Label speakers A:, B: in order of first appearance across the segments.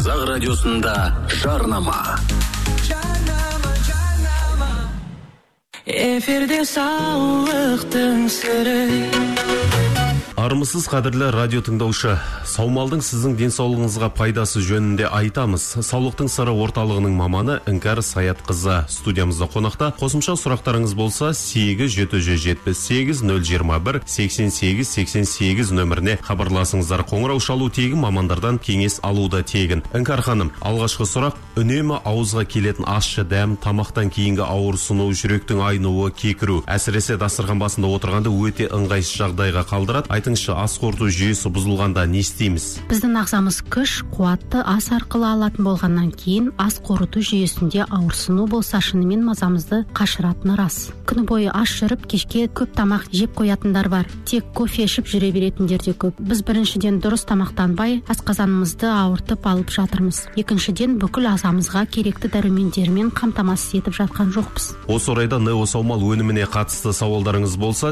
A: Қазақ радиосында жарнама.
B: Эфирде саулықтың сыры.
C: Армысыз қадірлі радио тыңдаушы, саумалдың сіздің денсаулығыңызға пайдасы жөнінде айтамыз. Саулықтың сыры орталығының маманы Іңкәр Саятқызы студиямызда қонақта. Қосымша сұрақтарыңыз болса 8-778-021-88-88 нөміріне хабарласыңыздар. Қоңырау шалу тегін, мамандардан кеңес алуда тегін. Іңкәр ханым, алғашқы сұрақ: үнемі ауызға келетін ащы дәм, тамақтан кейінгі ауырсыну, жүректің айнуы, кекіру, әсіресе дастархан басында отырғанда өте ыңғайсыз жағдайға қалдырады. Айтыңызшы, ас қорыту жүйесі бұзылғанда не істейміз?
D: Біздің ағзамыз күш, қуатты ас арқылы алатын болғаннан кейін ас қорыту жүйесінде ауырсыну болса шынымен мазамызды қашыратыны рас. Күні бойы аш жүріп, кешке көп тамақ жеп қоятындар бар. Тек кофе ішіп жүре беретіндер де көп. Біз біріншіден дұрыс тамақтанбай, асқазанымызды ауыртып алып жатырмыз. Екіншіден бүкіл ағзамызға керекті дәрумендермен қамтамасыз етіп жатқан жоқпыз.
C: Осы орайда Неосаумал өніміне қатысты сауалдарыңыз болса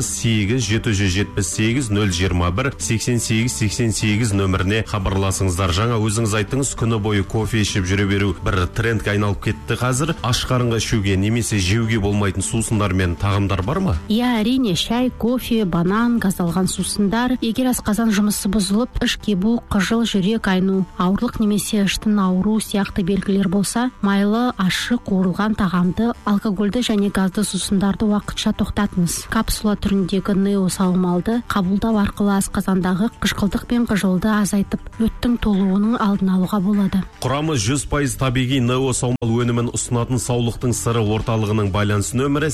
C: 8-778-021-88-88 нөміріне хабарласыңыздар. Жаңа өзіңіз айттыңыз, күні бойы кофе ішіп жүре беру бір трендке айналып кетті қазір. Аш қарынға ішуге немесе жеуге болмайтын сусындар мен тағамдар бар ма?
D: Иә, әрине, шай, кофе, банан, газдалған сусындар. Егер асқазан жұмысы бұзылып, іш кебу, қыжыл, жүрек айну, ауырлық немесе іштің ауру сияқты белгілер болса, майлы, ащы, қуырылған тағамды, алкогольді және газды сусындарды уақытша тоқтатыңыз. Капсула түріндегі Неосаумалды қабылдау арқылы асқазандағы қышқылдық пен қыжылды азайтып, өттің толуының алдын алуға болады.
C: Құрамы 100% табиғи Неосаумал өнімін ұсынатын саулықтың сыры орталығының байланыс нөмірі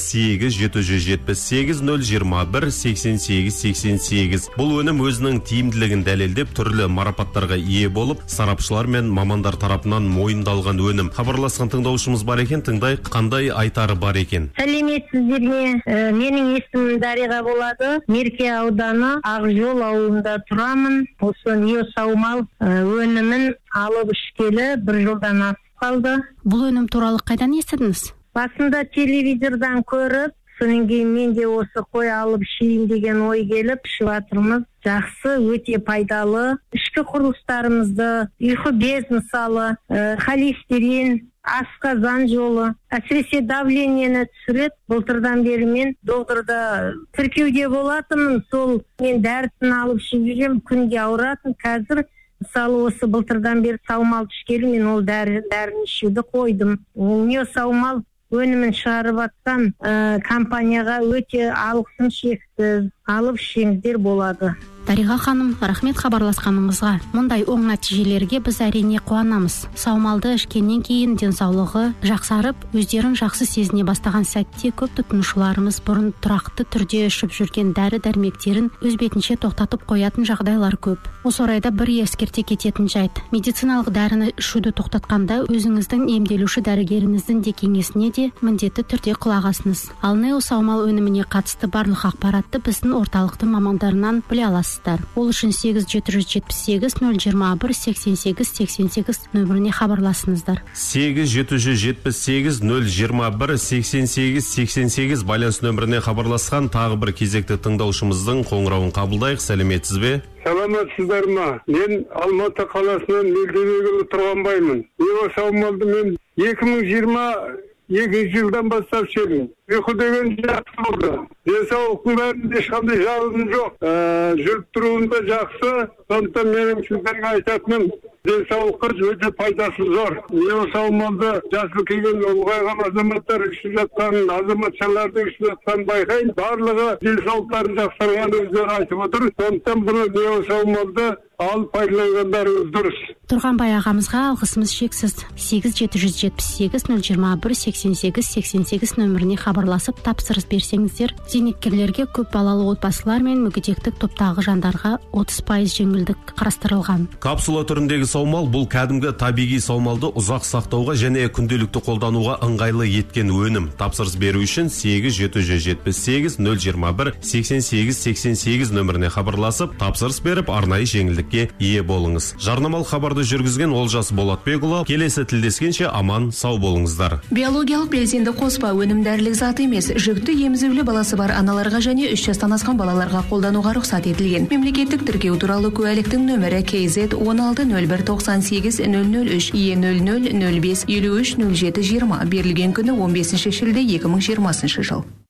C: 8-778-021-88-88. Бұл өнім өзінің тиімділігін дәлелдеп, түрлі марапаттарға ие болып, сарапшылар мен мамандар тарапынан мойындалған өнім. Хабарласқан тыңдаушымыз бар екен, тыңдайық, қандай айтары бар екен?
E: Сәлеметсіздер ме? Менің есімім Дариға болады. Мерке ауданы Ақжол ауылында тұрамын. Осы Неосаумал өнімін алып ішкелі бір жылдан асып қалды.
D: Бұл өнім туралы қайдан естідіңіз?
E: Басында телевизордан көріп, содан кейін мен де осы қой алып ішейін деген ой келіп ішіп жатырмыз. Жақсы, өте пайдалы. Ішкі құрылыстарымызды, ұйқы без мысалы, холестерин, асқазан жолы, әсіресе давлениені түсіреді. Былтырдан бері мен докторда тіркеуде болатынмын, сол мен дәрісін алып ішіп жүрем, күнде ауыратын. Қазір мысалы осы былтырдан бері саумал ішкелі мен ол дәріні ішуді қойдым. Неосаумал өнімін шығарып жатқан компанияға өте алғысым шексіз. Алып ішіңіздер болады.
D: Дариға ханым, рахмет хабарласқаныңызға. Мұндай оң нәтижелерге біз әрине қуанамыз. Саумалды ішкеннен кейін денсаулығы жақсарып, өздерін жақсы сезіне бастаған сәтте көп тұтынушыларымыз бұрын тұрақты түрде ішіп жүрген дәрі-дәрмектерін өз бетінше тоқтатып қоятын жағдайлар көп. Осы орайда бір ескерте кететін жайт: медициналық дәріні ішуді тоқтатқанда өзіңіздің емделуші дәрігеріңіздің де кеңесіне де міндетті түрде құлақ асыңыз. Ал Неосаумал өніміне қатысты барлық ақпаратты біздің орталықтың мамандарынан біле аласыздар. Ол үшін 8-778-021-88-88 нөміріне хабарласыңыздар.
C: 8-778-021-88-88 байланыс нөміріне хабарласқан тағы бір кезекті тыңдаушымыздың қоңырауын қабылдайық. Сәлеметсіз бе?
F: Саламатсыздар ма? Мен Алматы қаласынан Мелдебекұлы Тұрғанбаймын. Неосаумалды мен 2022 жылдан бастап ішемін. Ұйқы деген жақсы болды. Денсаулықтың бәрінде ешқандай жалын жоқ. Жүріп тұруында жақсы. Сондықтан менің сіздерге айтатыным, денсаулыққа өте пайдасы зор. Неосаумалды жасы келген ұлғайған азаматтар ішіп жатқан, азаматшалардың ішіп жатқан байқайын. Барлығы денсаулықтарын жақсарған өздері айтып отыр. Сондықтан бұны Неосаумалды алып пайдаланғандарыңыз дұрыс.
D: Тұрғанбай ағамызға алғысымыз шексіз. 8-778-021-88-88 нөміріне хабарласып тапсырыс берсеңіздер, зейнеткерлерге, көп балалы отбасылар мен мүгедектік топтағы жандарға 30% жеңілдік қарастырылған.
C: Капсула түріндегі саумал бұл кәдімгі табиғи саумалды ұзақ сақтауға және күнделікті қолдануға ыңғайлы еткен өнім. Тапсырыс беру үшін 8-778-021-88-88 нөміріне хабарласып, тапсырыс беріп, арнайы жеңілдікке ие болыңыз. Жарнамалық хабарды жаңалықтарды жүргізген Олжас Болатбекұлы. Келесі тілдескенше аман сау болыңыздар.
G: Биологиялық белсенді қоспа өнім дәрілік зат емес. Жүкті емізулі баласы бар аналарға және 3 жастан асқан балаларға қолдануға рұқсат етілген. Мемлекеттік тіркеу туралы куәліктің нөмірі KZ 160198 003 E0005 530720 берілген күні 15 шілде 2020 жыл.